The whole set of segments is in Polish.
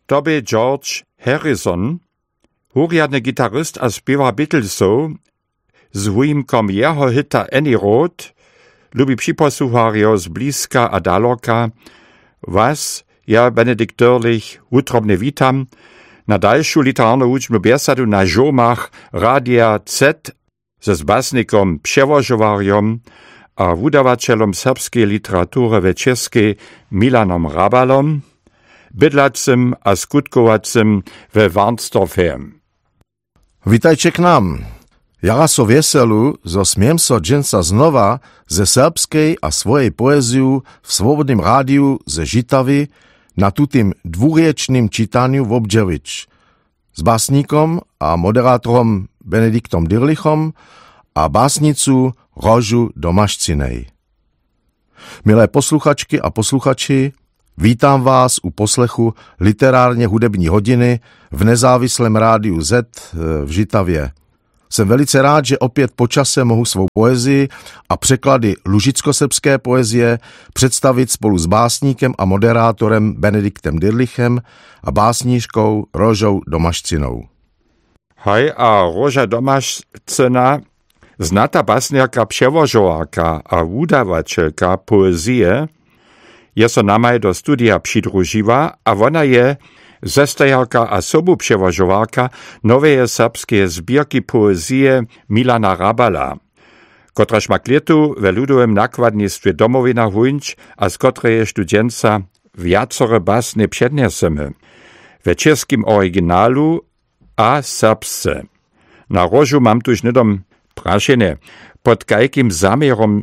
to by George Harrison, hurjadny gitarist a spiewa Beatlesov, z výjimkom jeho hita Any Road, lubi připosłucharjo z blízka a daloka. Was, ja Benedikt Dörlich, utrobne witam na dalšiu literárnu učbnu besadu na žomach Radia Z ze zbasnikom převožovarjom a wudavačelom serbskiej literatury we Českej Milanom Rabalom, bydlacym a skutkowacym we Varnsdorfem. Witajcie k nam. Jara so wieselu, zo smiem so dženca znova ze serbskiej a swojej poeziju w Swobodnym Radiu ze Žitavy na tutym dwuriečnym čitaniu wobdźewić z básnikom a moderátorom Benediktom Dirlichom a básnicu Rožu Domašcinej. Milé posluchačky a posluchači, vítám vás u poslechu literárně hudební hodiny v nezávislém rádiu Z v Žitavě. Jsem velice rád, že opět po čase mohu svou poezii a překlady lužicko-srbské poezie představit spolu s básníkem a moderátorem Benediktem Dirlichem a básníškou Rožou Domašcinou. Hej, a Roža Domašcina, znata básniarka, převožovarka a wudavačelka poezie, je so namaj do studia přidružiła, a ona je zestajarka a sobupřevožovarka noweje serbskie zbierki poezie Milana Rabala, kotraž ma klietu ve ludowym nakładnictwie Domowina Hunč a z kotreje studjenca viacore básne přednesemy, ve českým originalu a serbsce. Na Rožu mam tuž nidom prašene, pod kajkim zamierom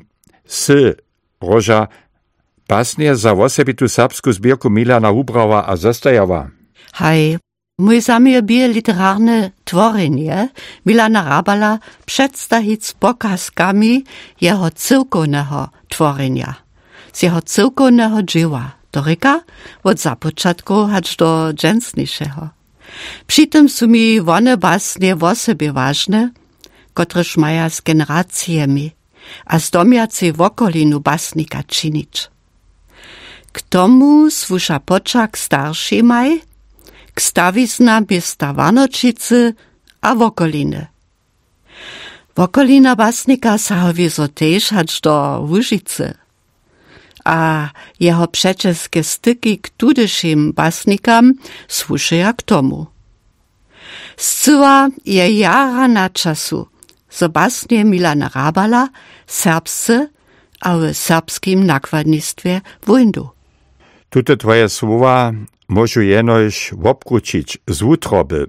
Roža básnie za wosebitu serbsku zbierku Milana Hubrava a zestajava. Hej, mój zamiar bie literarne tworzenie Milana Rabala przedstawić z pokazkami jeho cyrkownego tworzenia, z jeho cyrkownego dzieła, doryka od zapoczatku aż do dżęsniejszego. Przy tym są mi one básnie o sobie ważne, kotreż maja z generacjami a z domiacej wokolinu básnika czynić. K tomu słusza poczak starszy maj, k stawizna miasta Warnočice a wokoliny. Wokolina básnika sahowie so tež hač do Łužice, a jeho przeczeskie styki k tudešim básnikam słušaja k tomu. Zcyła je jara na czasu, zo básnie Milana Rabala serbsce a w serbskim nakładnictwie wojndu. Tute twoje słowa możu jenož obkručić z utroby.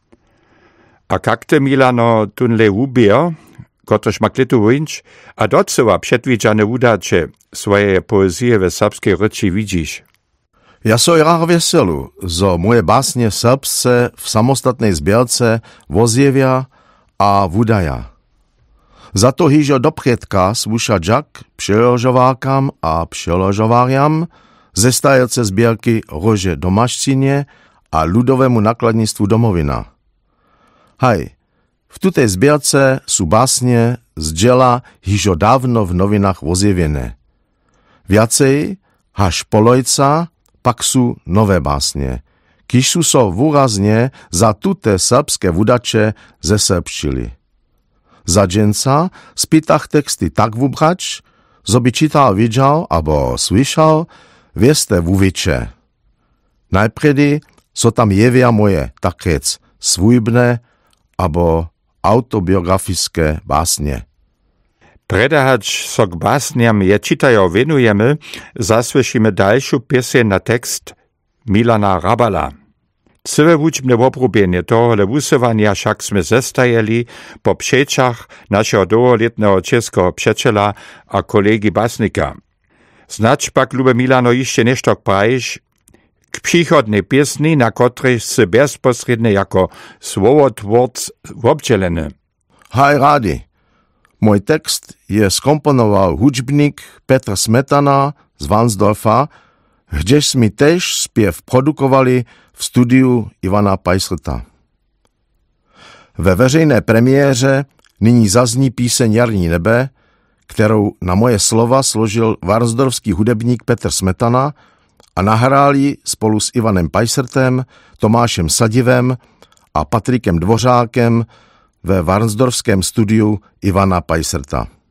A kak te Milano tunle ubier, kotrež ma klitu Hunč, a doceła przedwidziane udacze swoje poezje we serbskiej ryči widzisz? Ja so rár wieselu, zo moje básnie serbsce w samostatnej zbierce wozjewia a wudaja. Za to hižo dopředka sluša džak přeložovákam a přeložováriam zestajece zbierky Rože Domašcinie a ludovému nakladnictvu Domovina. Haj, v tutej zbierce sú básnie z džela hižo dávno v novinách wozjewiené. Viacej, haž polojca, pak sú nové básnie, kiž sú so výrazne za tute serbské wudače zesrbšili. Za dženca spýtach texty tak vubrač, zo by čital vidžal abo slyšal, wieste wuwicze. Najpredy so tam jewia moje, tak rec, swójbne abo autobiografiske básnie. Predahać so k básniam je čitajo venujemy, zasłyšimy dalšiu pieseń na tekst Milana Rabala. Cywe wučbne woprubenie tohole wusywania však sme zestajeli po przeczach naszego długoletnego českého přečela a kolegi básnika. Znać pak lube Milano jeszcze nešto prajiš k przychodnej piesni, na której se bezposrednie jako słowotwórc obdzieleny. Haj radi, mój tekst je skomponował hudźbnik Petr Smetana z Varnsdorfa, gdzieś mi też spiew produkowali w studiu Ivana Pajsrta. We veřejné premiéře nyní zazní píseň Jarní nebe, kterou na moje slova složil varnsdorfský hudebník Petr Smetana a nahráli spolu s Ivanem Pajsertem, Tomášem Sadivem a Patrikem Dvořákem ve varnsdorfském studiu Ivana Pajserta.